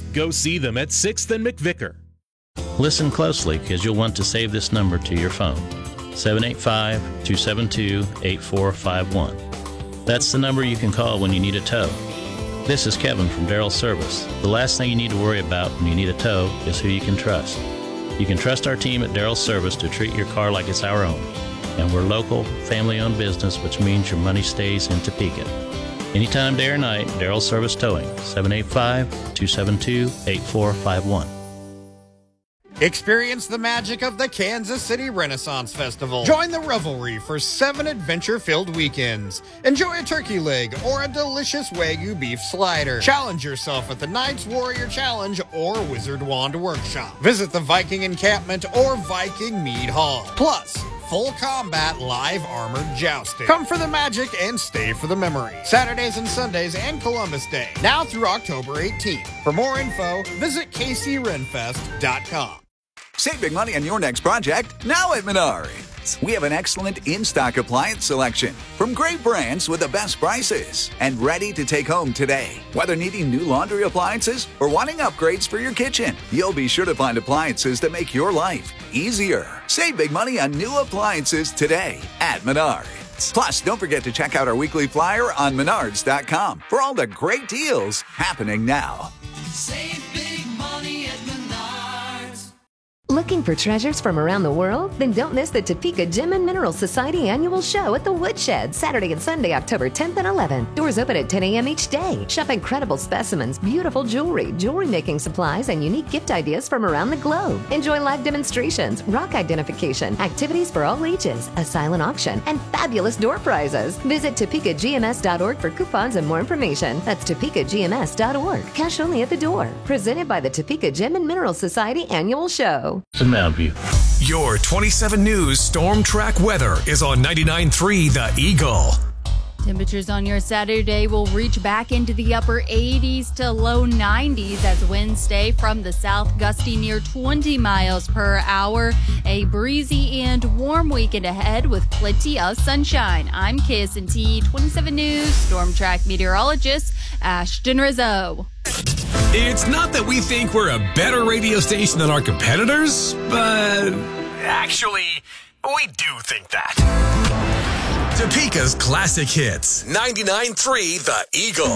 Go see them at 6th and McVicker. Listen closely, because you'll want to save this number to your phone. 785-272-8451. That's the number you can call when you need a tow. This is Kevin from Darrell Service. The last thing you need to worry about when you need a tow is who you can trust. You can trust our team at Darrell Service to treat your car like it's our own. And we're local, family-owned business, which means your money stays in Topeka. Anytime, day or night, Darrell Service Towing, 785-272-8451. Experience the magic of the Kansas City Renaissance Festival. Join the revelry for 7 adventure-filled weekends. Enjoy a turkey leg or a delicious Wagyu beef slider. Challenge yourself at the Knights Warrior Challenge or Wizard Wand Workshop. Visit the Viking Encampment or Viking Mead Hall. Plus, full combat live armored jousting. Come for the magic and stay for the memory. Saturdays and Sundays and Columbus Day. Now through October 18th. For more info, visit kcrenfest.com. Save big money on your next project now at Menards. We have an excellent in-stock appliance selection from great brands with the best prices and ready to take home today. Whether needing new laundry appliances or wanting upgrades for your kitchen, you'll be sure to find appliances that make your life easier. Save big money on new appliances today at Menards. Plus, don't forget to check out our weekly flyer on Menards.com for all the great deals happening now. Save big money at Menards. Looking for treasures from around the world? Then don't miss the Topeka Gem and Mineral Society annual show at the Woodshed, Saturday and Sunday, October 10th and 11th. Doors open at 10 a.m. each day. Shop incredible specimens, beautiful jewelry making supplies, and unique gift ideas from around the globe. Enjoy live demonstrations, rock identification, activities for all ages, a silent auction, and fabulous door prizes. Visit TopekaGMS.org for coupons and more information. That's TopekaGMS.org. Cash only at the door. Presented by the Topeka Gem and Mineral Society annual show. In Mountain View. Your 27 News Storm Track weather is on 99.3 The Eagle. Temperatures on your Saturday will reach back into the upper 80s to low 90s as winds stay from the south, gusting near 20 miles per hour. A breezy and warm weekend ahead with plenty of sunshine. I'm KSNT 27 News Storm Track meteorologist Ashton Rizzo. It's not that we think we're a better radio station than our competitors, but actually, we do think that. Topeka's classic hits, 99.3 The Eagle.